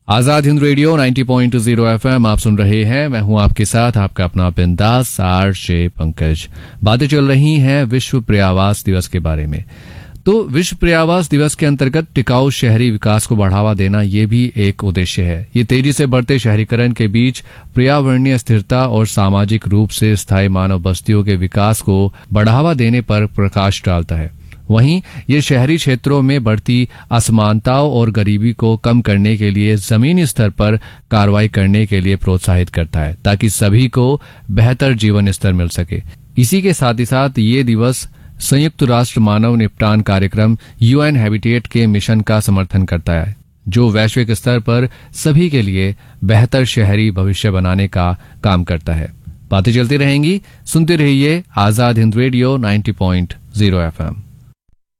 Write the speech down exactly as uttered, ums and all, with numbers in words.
Azad Hind radio नब्बे point zero FM आप सुन रहे हैं। मैं हूं आपके साथ आपका अपना बिंदास आरजे पंकज। बातें चल रही हैं विश्व पर्यावास दिवस के बारे में। तो विश्व पर्यावास दिवस के अंतर्गत टिकाऊ शहरी विकास को बढ़ावा देना ये भी एक उद्देश्य है। ये तेजी से बढ़ते शहरीकरण के बीच पर्यावरणीय स्थिरता और सामाजिक रूप से स्थायी मानव बस्तियों के विकास को बढ़ावा देने पर प्रकाश डालता है। वहीं ये शहरी क्षेत्रों में बढ़ती असमानताओं और गरीबी को कम करने के लिए जमीनी स्तर पर कार्रवाई करने के लिए प्रोत्साहित करता है, ताकि सभी को बेहतर जीवन स्तर मिल सके। इसी के साथ ही साथ ये दिवस संयुक्त राष्ट्र मानव निपटान कार्यक्रम यूएन हैबिटेट के मिशन का समर्थन करता है, जो वैश्विक स्तर पर सभी के लिए बेहतर शहरी भविष्य बनाने का काम करता है। बातें चलती रहेंगी, सुनते रहिए आजाद हिंद रेडियो नब्बे पॉइंट ज़ीरो एफएम।